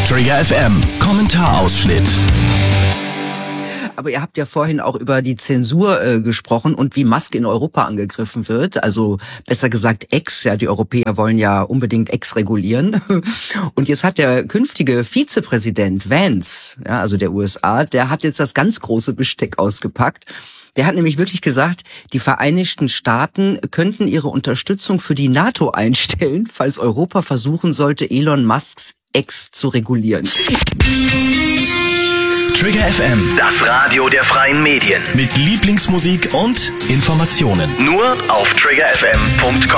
Trigger FM Kommentarausschnitt. Aber ihr habt ja vorhin auch über die Zensur gesprochen und wie Musk in Europa angegriffen wird. Also besser gesagt X, ja, die Europäer wollen ja unbedingt X regulieren. Und jetzt hat der künftige Vizepräsident Vance, ja, also der USA, der hat jetzt das ganz große Besteck ausgepackt. Der hat nämlich wirklich gesagt, die Vereinigten Staaten könnten ihre Unterstützung für die NATO einstellen, falls Europa versuchen sollte, Elon Musks X zu regulieren. Trigger FM, Das Radio der freien Medien. mit Lieblingsmusik und Informationen. Nur auf triggerfm.com.